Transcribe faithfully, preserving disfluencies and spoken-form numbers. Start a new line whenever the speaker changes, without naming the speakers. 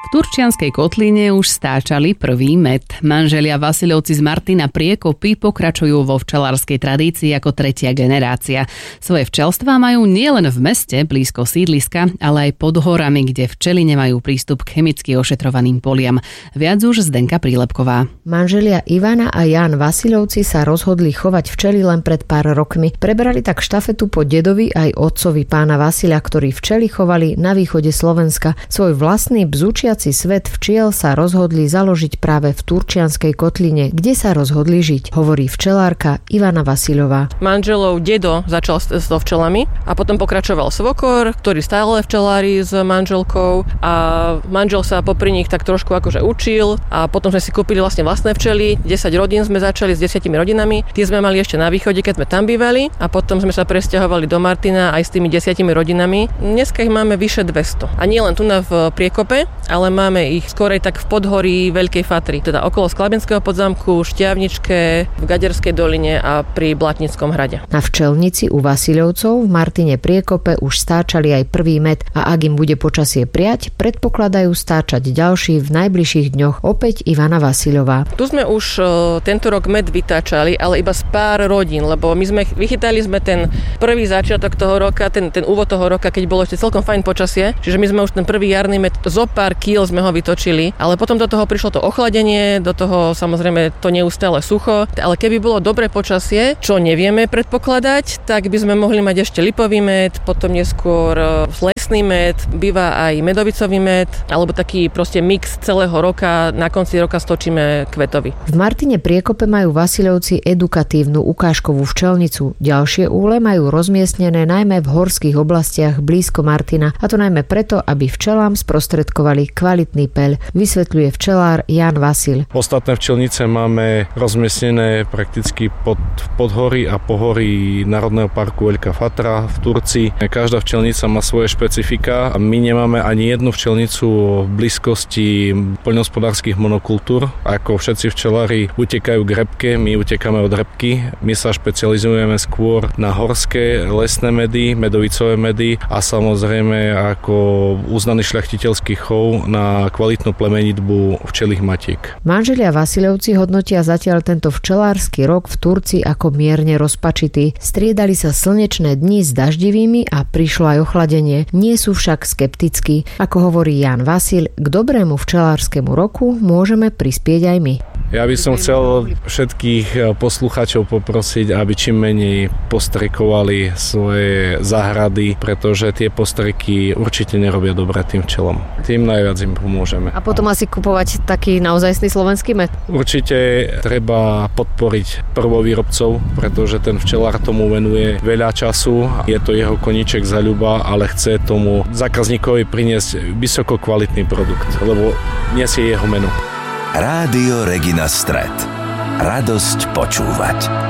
Turčianskej kotline už stáčali prvý med. Manželia Vasilovci z Martina Priekopy pokračujú vo včelárskej tradícii ako tretia generácia. Svoje včelstvá majú nielen v meste blízko sídliska, ale aj pod horami, kde včely nemajú prístup k chemicky ošetrovaným poliam. Viac už Zdenka Prílepková.
Manželia Ivana a Ján Vasilovci sa rozhodli chovať včely len pred pár rokmi. Prebrali tak štafetu po dedovi aj otcovi pána Vasila, ktorí včely chovali na východe Slovenska. Svoj vlastný bzučiaci svet včiel sa rozhodli založiť práve v Turčianskej kotline, kde sa rozhodli žiť, hovorí včelárka Ivana Vasilová.
Manželov dedo začal so včelami a potom pokračoval svokor, ktorý stále včelári s manželkou a manžel sa popri nich tak trošku akože učil a potom sme si kúpili vlastne vlastné včely. desať rodín sme začali s desiatimi rodinami. Tie sme mali ešte na východe, keď sme tam bývali a potom sme sa presťahovali do Martina aj s tými desiatimi rodinami. Dneska ich máme vyše dvesto. A nie len tu na v Priekope, ale máme ich skorej tak v podhorí Veľkej Fatry, teda okolo Sklabenského podzámku, Štiavničke, v Gaderskej doline a pri Blatnickom hrade.
Na včelnici u Vasilovcov v Martine Priekope už stáčali aj prvý med a ak im bude počasie priať, predpokladajú stáčať ďalší v najbližších dňoch, opäť Ivana Vasilová.
Tu sme už uh, tento rok med vytáčali, ale iba z pár rodín, lebo my sme vychytali sme ten prvý začiatok toho roka, ten, ten úvod toho roka, keď bolo ešte celkom fajn počasie, čiže my sme už ten prvý jarný med zo pár kíl sme ho vytočili, ale potom do toho prišlo to ochladenie, do toho samozrejme to neustále sucho, ale keby bolo dobré počasie, čo nevieme predpokladať, tak by sme mohli mať ešte lipový med, potom neskôr lesný med, býva aj medovicový med, alebo taký proste mix celého roka, na konci roka stočíme kvetový.
V Martine Priekope majú Vasilovci edukatívnu ukážkovú včelnicu. Ďalšie úle majú rozmiestnené najmä v horských oblastiach blízko Martina, a to najmä preto, aby včelám sprostredkovali kvalitný peľ, vysvetľuje včelár Ján Vasil.
Ostatné včelnice máme rozmiestnené prakticky pod podhorí a pohorí Národného parku Veľká Fatra v Turcii. Každá včelnica má svoje špecifika a my nemáme ani jednu včelnicu v blízkosti poľnohospodárskych monokultúr. Ako všetci včelári utekajú k repke, my utekáme od repky. My sa špecializujeme skôr na horské lesné medy, medovicové medy a samozrejme ako uznaný šľachtiteľský chov na kvalitnú plemenitbu včelých matiek.
Manželia Vasilovci hodnotia zatiaľ tento včelársky rok v Turcii ako mierne rozpačitý. Striedali sa slnečné dni s daždivými a prišlo aj ochladenie. Nie sú však skeptickí. Ako hovorí Ján Vasil, k dobrému včelárskému roku môžeme prispieť aj my.
Ja by som chcel všetkých poslucháčov poprosiť, aby čím menej postrekovali svoje záhrady, pretože tie postreky určite nerobia dobre tým včelom. Tým najviac im pomôžeme.
A potom asi kupovať taký naozajstný slovenský med?
Určite treba podporiť prvovýrobcov, pretože ten včelár tomu venuje veľa času. Je to jeho koníček zaľuba, ale chce tomu zákazníkovi priniesť vysoko kvalitný produkt, lebo nesie jeho meno.
Rádio Regina Stret. Radosť počúvať.